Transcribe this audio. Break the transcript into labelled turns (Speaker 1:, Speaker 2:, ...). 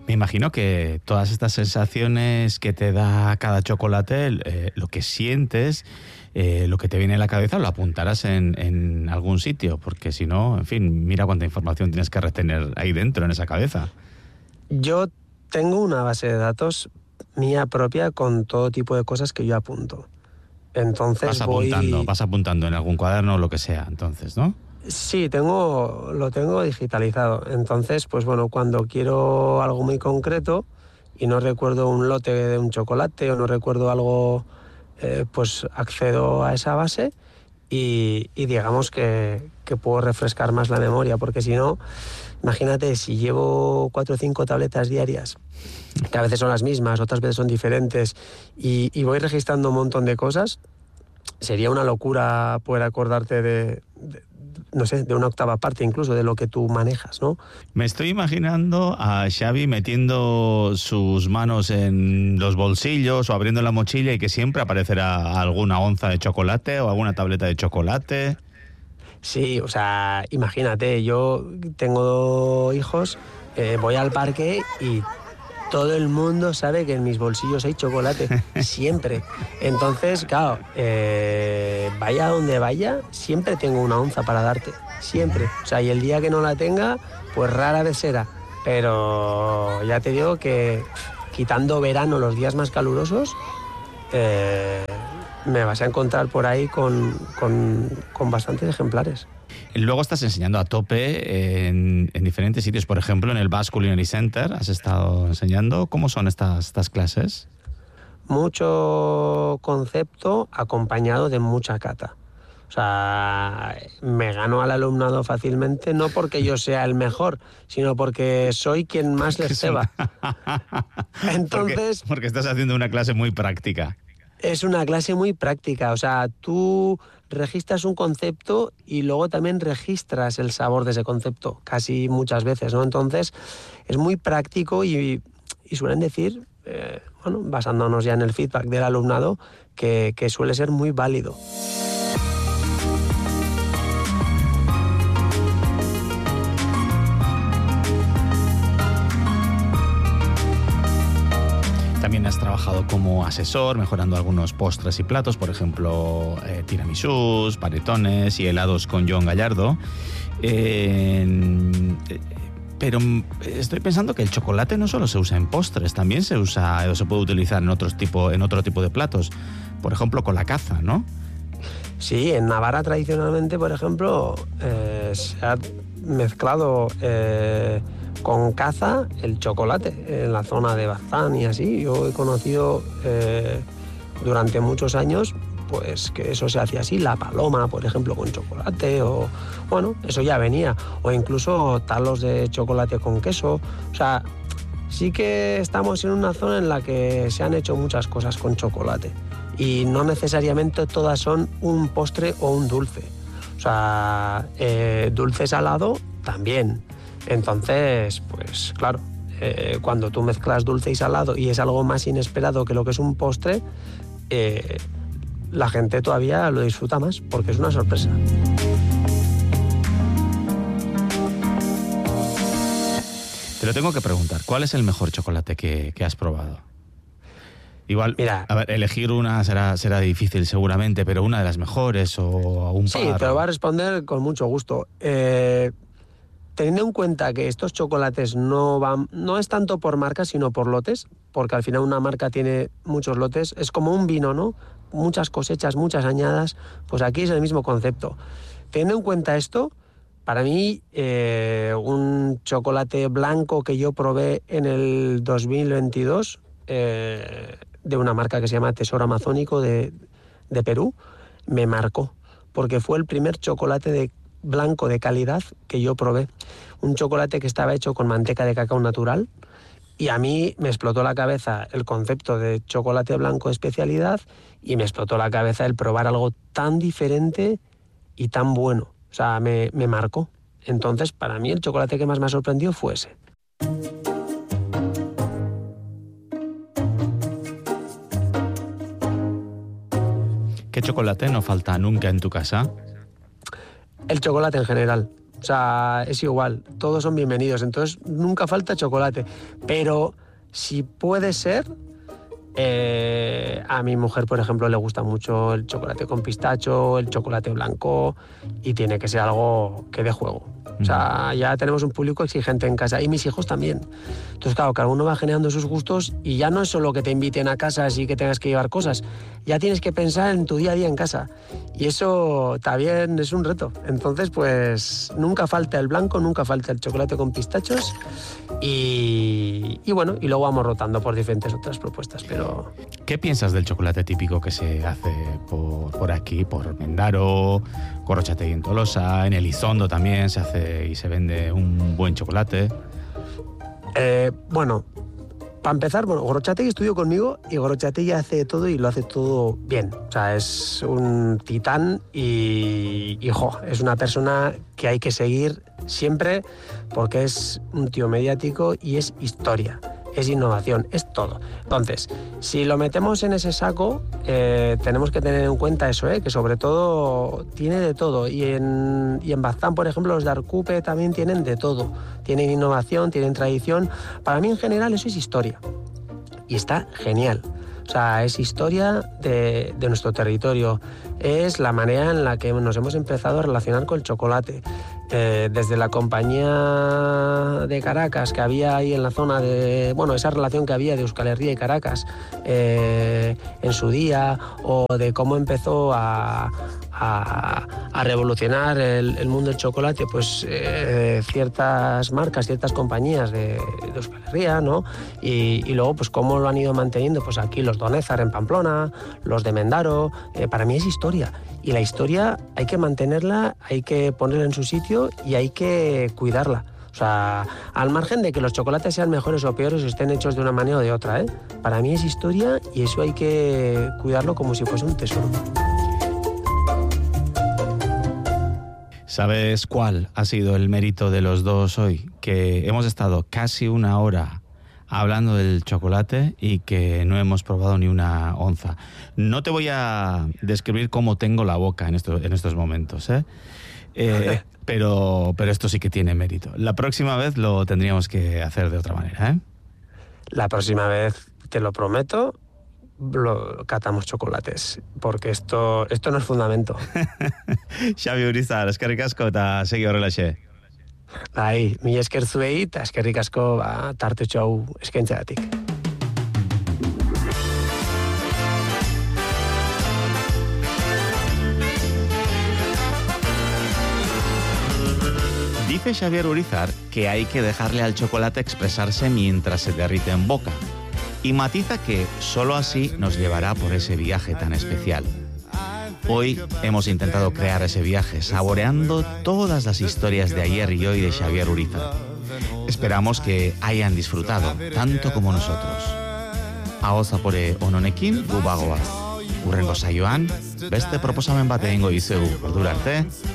Speaker 1: Me imagino que todas estas sensaciones que te da cada chocolate, lo que sientes, lo que te viene a la cabeza, lo apuntarás en algún sitio, porque si no, en fin, mira cuánta información tienes que retener ahí dentro, en esa cabeza.
Speaker 2: Yo tengo una base de datos mía propia con todo tipo de cosas que yo apunto. Entonces
Speaker 1: vas apuntando en algún cuaderno o lo que sea, entonces, ¿no?
Speaker 2: Sí, lo tengo digitalizado. Entonces, pues bueno, cuando quiero algo muy concreto y no recuerdo un lote de un chocolate o no recuerdo algo, pues accedo a esa base y digamos que puedo refrescar más la memoria, porque si no, imagínate, si llevo 4 o 5 tabletas diarias, que a veces son las mismas, otras veces son diferentes, y voy registrando un montón de cosas, sería una locura poder acordarte no sé, de una octava parte incluso de lo que tú manejas, ¿no?
Speaker 1: Me estoy imaginando a Xavi metiendo sus manos en los bolsillos o abriendo la mochila y que siempre aparecerá alguna onza de chocolate o alguna tableta de chocolate.
Speaker 2: Sí, o sea, imagínate, yo tengo hijos, voy al parque y todo el mundo sabe que en mis bolsillos hay chocolate, siempre. Entonces, claro, vaya donde vaya, siempre tengo una onza para darte, siempre. O sea, y el día que no la tenga, pues rara vez será. Pero ya te digo que quitando verano, los días más calurosos, me vas a encontrar por ahí con bastantes ejemplares.
Speaker 1: Luego estás enseñando a tope en diferentes sitios, por ejemplo en el Basque Culinary Center has estado enseñando. ¿Cómo son estas clases?
Speaker 2: Mucho concepto acompañado de mucha cata. O sea, me gano al alumnado fácilmente, no porque yo sea el mejor, sino porque soy quien más les ceba. Entonces,
Speaker 1: porque estás haciendo una clase muy práctica.
Speaker 2: Es una clase muy práctica, o sea, tú registras un concepto y luego también registras el sabor de ese concepto, casi muchas veces, ¿no? Entonces, es muy práctico y suelen decir, bueno, basándonos ya en el feedback del alumnado, que suele ser muy válido.
Speaker 1: También has trabajado como asesor, mejorando algunos postres y platos, por ejemplo, tiramisús, panetones y helados con Joan Gallardo. Pero estoy pensando que el chocolate no solo se usa en postres, también se puede utilizar en otro tipo de platos, por ejemplo, con la caza, ¿no?
Speaker 2: Sí, en Navarra tradicionalmente, por ejemplo, se ha mezclado con caza el chocolate en la zona de Baztán y así. Yo he conocido durante muchos años pues que eso se hacía así, la paloma, por ejemplo, con chocolate, o bueno, eso ya venía, o incluso talos de chocolate con queso. O sea, sí que estamos en una zona en la que se han hecho muchas cosas con chocolate y no necesariamente todas son un postre o un dulce. O sea, dulce salado también. Entonces, pues claro, cuando tú mezclas dulce y salado y es algo más inesperado que lo que es un postre, la gente todavía lo disfruta más porque es una sorpresa.
Speaker 1: Te lo tengo que preguntar, ¿cuál es el mejor chocolate que has probado? Igual,
Speaker 2: mira,
Speaker 1: a ver, elegir una será difícil seguramente, pero una de las mejores o un par.
Speaker 2: Sí, te lo voy a responder con mucho gusto. Teniendo en cuenta que estos chocolates no es tanto por marca, sino por lotes, porque al final una marca tiene muchos lotes, es como un vino, ¿no? Muchas cosechas, muchas añadas, pues aquí es el mismo concepto. Teniendo en cuenta esto, para mí un chocolate blanco que yo probé en el 2022, de una marca que se llama Tesoro Amazónico de Perú, me marcó, porque fue el primer chocolate blanco de calidad que yo probé. Un chocolate que estaba hecho con manteca de cacao natural y a mí me explotó la cabeza el concepto de chocolate blanco de especialidad y me explotó la cabeza el probar algo tan diferente y tan bueno. O sea, me marcó. Entonces, para mí el chocolate que más me ha sorprendido fue ese. ¿
Speaker 1: ¿Qué chocolate no falta nunca en tu casa?
Speaker 2: El chocolate en general. O O sea, es igual, todos son bienvenidos, entonces nunca falta chocolate. Pero si puede ser, a mi mujer, por ejemplo, le gusta mucho el chocolate con pistacho, el chocolate blanco, y tiene que ser algo que dé juego. O sea, ya tenemos un público exigente en casa y mis hijos también. Entonces, claro, cada uno va generando sus gustos y ya no es solo que te inviten a casa y que tengas que llevar cosas. Ya tienes que pensar en tu día a día en casa. Y eso también es un reto. Entonces, pues nunca falta el blanco, nunca falta el chocolate con pistachos y bueno, y luego vamos rotando por diferentes otras propuestas. Pero
Speaker 1: ¿qué piensas del chocolate típico que se hace por aquí, por Mendaro, Gorrotxategi en Tolosa, en Elizondo también se hace y se vende un buen chocolate?
Speaker 2: Bueno, para empezar, Gorrotxategi estudió conmigo y Gorrotxategi hace todo y lo hace todo bien. O sea, es un titán y es una persona que hay que seguir siempre porque es un tío mediático y es historia. Es innovación, es todo. Entonces, si lo metemos en ese saco, tenemos que tener en cuenta eso, que sobre todo tiene de todo. Y en Baztán, por ejemplo, los de Arcupe también tienen de todo. Tienen innovación, tienen tradición. Para mí, en general, eso es historia. Y está genial. O sea, es historia de nuestro territorio. Es la manera en la que nos hemos empezado a relacionar con el chocolate. Desde la compañía de Caracas que había ahí en la zona de... Bueno, esa relación que había de Euskal Herria y Caracas en su día, o de cómo empezó a revolucionar el mundo del chocolate, pues ciertas marcas, ciertas compañías de Euskal Herria, ¿no? Y luego, pues cómo lo han ido manteniendo, pues aquí los Donézar en Pamplona, los de Mendaro. Para mí es historia. Y la historia hay que mantenerla, hay que ponerla en su sitio y hay que cuidarla. O sea, al margen de que los chocolates sean mejores o peores o estén hechos de una manera o de otra, para mí es historia y eso hay que cuidarlo como si fuese un tesoro.
Speaker 1: ¿Sabes cuál ha sido el mérito de los dos hoy? Que hemos estado casi una hora hablando del chocolate y que no hemos probado ni una onza. No te voy a describir cómo tengo la boca en estos momentos, pero esto sí que tiene mérito. La próxima vez lo tendríamos que hacer de otra manera,
Speaker 2: La próxima vez, te lo prometo, catamos chocolates, porque esto no es fundamento.
Speaker 1: Xabi Urizar, eskerrik asko eta segi horrelaxe.
Speaker 2: Bai, mila esker zuei eta eskerrik asko tartetxo hau eskaintzeagatik.
Speaker 1: Dice Xavier Urizar que hay que dejarle al chocolate expresarse mientras se derrite en boca. Y matiza que solo así nos llevará por ese viaje tan especial. Hoy hemos intentado crear ese viaje, saboreando todas las historias de ayer y hoy de Xavier Urizar. Esperamos que hayan disfrutado, tanto como nosotros. Ahoz zapore ononekin gu bagoaz. Hurrengo saioan, beste proposamen bat egingo dizuegu. Ordura arte,